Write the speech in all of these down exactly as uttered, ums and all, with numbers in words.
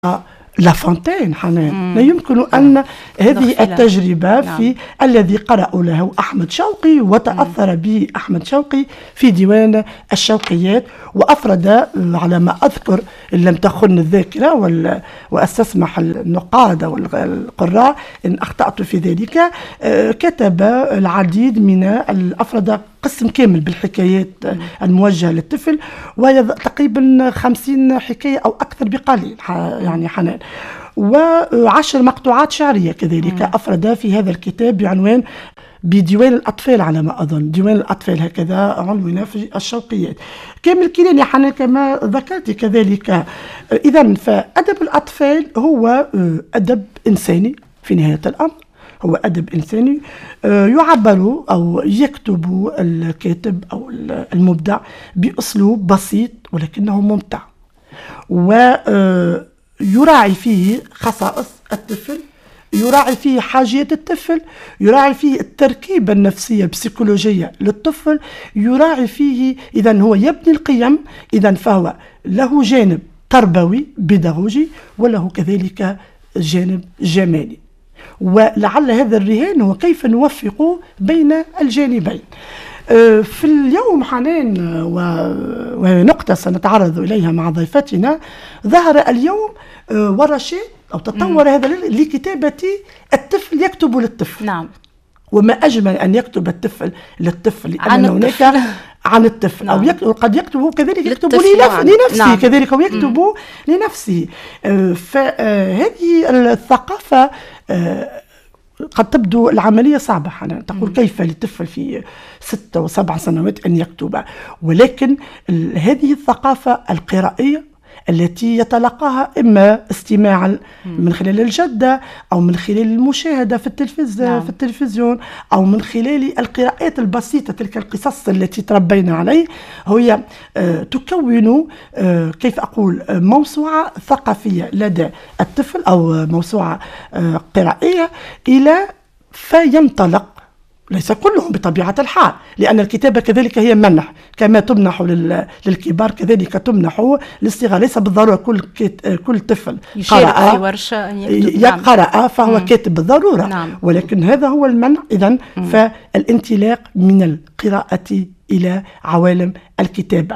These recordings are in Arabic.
لا فونتين حنان. لا يمكن أن هذه التجربة في نعم. الذي قرأوا له أحمد شوقي وتأثر به أحمد شوقي في ديوان الشوقيات، وأفرد على ما أذكر إن لم تخن الذاكرة وأستسمح النقاد والقراء إن أخطأت في ذلك، كتب العديد من الأفرد قسم كامل بالحكايات الموجهة للطفل، وهي تقريبا خمسين حكاية أو أكثر بقليل يعني حنان، وعشر مقطوعات شعرية كذلك أفرد في هذا الكتاب بعنوان بديوان الأطفال على ما أظن، ديوان الأطفال هكذا عنوان في الشوقيات. كامل كيلان يا حنان كما ذكرت كذلك. إذن فأدب الأطفال هو أدب إنساني في نهاية الأمر، هو أدب إنساني يعبر أو يكتب الكاتب أو المبدع بأسلوب بسيط ولكنه ممتع، ويراعي فيه خصائص الطفل، يراعي فيه حاجات الطفل، يراعي فيه التركيبة النفسية البسيكولوجية للطفل، يراعي فيه إذن هو يبني القيم، إذن فهو له جانب تربوي بيداغوجي وله كذلك جانب جمالي، ولعل هذا الرهان هو كيف نوفق بين الجانبين. في اليوم حنان، وهي نقطة سنتعرض إليها مع ضيفتنا، ظهر اليوم ورشات أو تطور هذا لكتابة الطفل يكتب للطفل. نعم. وما أجمل أن يكتب الطفل للطفل، عن لأن الطفل. هناك عن الطفل نعم. أو يك... قد يكتب كذلك يكتب لنف... لنفسه. نعم. كذلك هو يكتب م. لنفسه. فهذه الثقافة قد تبدو العملية صعبة حنان، تقول م. كيف للطفل في ستة وسبع سنوات أن يكتب، ولكن هذه الثقافة القرائية التي يتلقاها إما استماعا من خلال الجدة أو من خلال المشاهدة في التلفزيون نعم. في التلفزيون أو من خلال القراءات البسيطة، تلك القصص التي تربينا عليه، هي آه تكون آه كيف أقول آه موسوعة ثقافية لدى الطفل أو موسوعة آه قرائية إلى فينطلق. ليس كلهم بطبيعة الحال، لأن الكتابة كذلك هي منح، كما تمنح للكبار كذلك تمنح للصغار. ليس بالضرورة كل كل طفل قرأ في ورشة يقرأ فهو مم. كاتب بالضرورة. نعم. ولكن هذا هو المنع. إذن فالانطلاق من القراءة إلى عوالم الكتابة،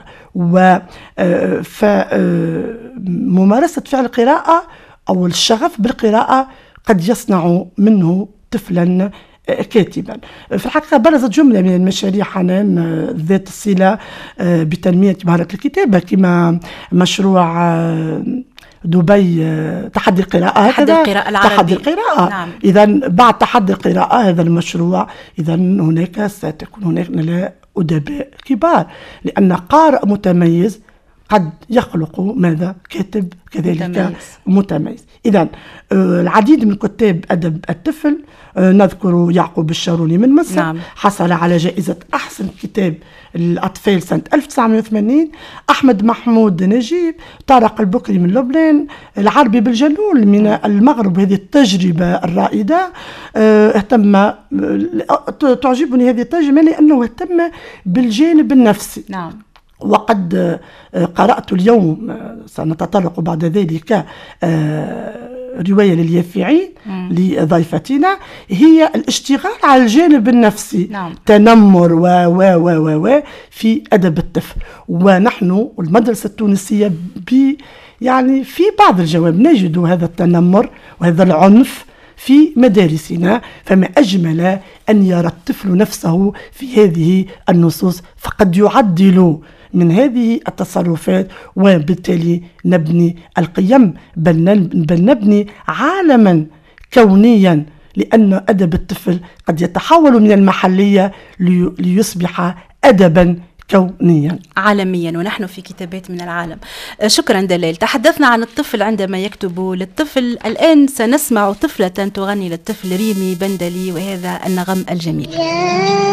فممارسة فعل القراءة أو الشغف بالقراءة قد يصنع منه طفلا كاتبا. في الحقيقة برزت جملة من المشاريع حنان ذات الصلة بتنمية مهارة الكتابة، كما مشروع دبي تحدي القراءة، تحدي القراءة العربي. تحدي القراءة. نعم. إذا بعد تحدي القراءة هذا المشروع، إذا هناك ستكون هناك أدباء كبار، لأن قارئ متميز قد يخلق ماذا؟ كاتب كذلك متميز, متميز. إذن العديد من كتاب أدب الطفل، نذكر يعقوب الشاروني من مصر. نعم. حصل على جائزة أحسن كتاب الأطفال سنة ألف وتسعمائة وثمانين، أحمد محمود نجيب، طارق البكري من لبنان، العربي بالجلول من المغرب. هذه التجربة الرائدة اهتم، تعجبني هذه التجربة لأنه اهتم بالجانب النفسي. نعم. وقد قرأت اليوم، سنتطرق بعد ذلك، رواية لليافعي لضيفتنا، هي الاشتغال على الجانب النفسي. نعم. تنمر و و و و و في أدب الطفل. ونحن المدرسة التونسية ب يعني في بعض الجوانب نجد هذا التنمر وهذا العنف في مدارسنا، فما أجمل أن يرى الطفل نفسه في هذه النصوص، فقد يعدل من هذه التصرفات، وبالتالي نبني القيم، بل نبني عالما كونيا، لأن أدب الطفل قد يتحول من المحلية ليصبح أدبا كونيا عالميا، ونحن في كتابات من العالم. شكرا دلال. تحدثنا عن الطفل عندما يكتب للطفل. الآن سنسمع طفلة تغني للطفل، ريمي بندلي، وهذا النغم الجميل.